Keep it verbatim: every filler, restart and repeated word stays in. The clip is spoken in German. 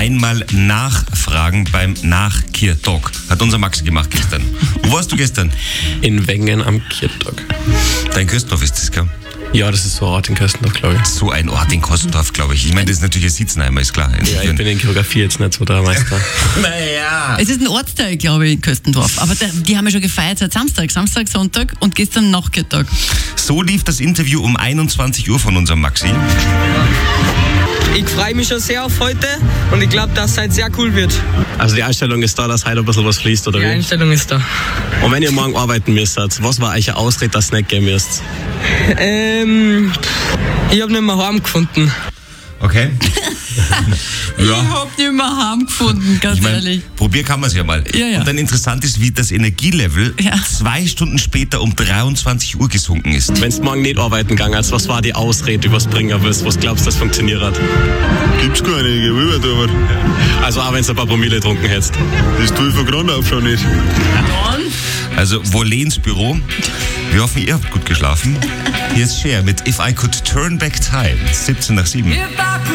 Einmal nachfragen beim Nachkirtag. Hat unser Maxi gemacht gestern. Wo warst du gestern? In Wengen am Kirtag. Dein Köstendorf ist das, gell? Ja, das ist so ein Ort in Köstendorf, glaube ich. So ein Ort in Köstendorf, glaube ich. Ich meine, das ist natürlich ein Sitzenheimer, ist klar. Ja, ich bin in Geografie jetzt nicht so der Meister. Naja. Es ist ein Ortsteil, glaube ich, in Köstendorf. Aber der, die haben ja schon gefeiert seit Samstag, Samstag, Sonntag und gestern Nachmittag. So lief das Interview um einundzwanzig Uhr von unserem Maxi. Ich freue mich schon sehr auf heute und ich glaube, dass es heute sehr cool wird. Also die Einstellung ist da, dass heute ein bisschen was fließt, oder Die wie? Einstellung ist da. Und wenn ihr morgen arbeiten müsst, was war euch eine Ausrede, dass ihr nicht gehen müsst? Ähm, ich habe nicht mehr heim gefunden. Okay. Ich Ja. hab nicht mehr heim gefunden, ganz Ich ehrlich. meine, probier kann man es ja mal. Ja, ja. Und dann interessant ist, wie das Energielevel Ja. zwei Stunden später um dreiundzwanzig Uhr gesunken ist. Wenn du morgen nicht arbeiten gegangen hast, was war die Ausrede, die was bringen willst? Was glaubst du, das funktioniert hat? Gibt's gar nicht, ich will aber Also auch wenn du ein paar Promille getrunken hättest. das tue ich von Grund auf schon nicht. Also, Volens Büro. Wir hoffen, ihr habt gut geschlafen. Hier ist Cher mit If I Could Turn Back Time. siebzehn nach sieben.